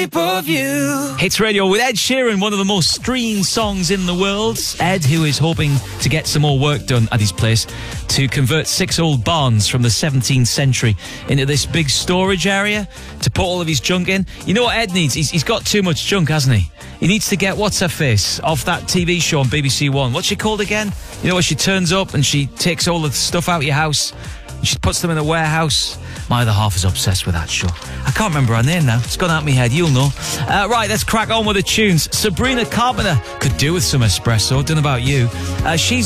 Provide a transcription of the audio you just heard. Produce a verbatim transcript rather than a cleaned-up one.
shape of you. Hits Radio with Ed Sheeran, one of the most streamed songs in the world. Ed, who is hoping to get some more work done at his place to convert six old barns from the seventeenth century into this big storage area to put all of his junk in. You know what Ed needs? He's, he's got too much junk, hasn't he? He needs to get what's her face off that T V show on B B C One. What's she called again? You know where she turns up and she takes all the stuff out of your house and she puts them in a warehouse. My other half is obsessed with that show. I can't remember her name now. It's gone out of my head. You'll know. Uh, right, let's crack on with the tunes. Sabrina Carpenter could do with some espresso. Don't know about you. Uh, she's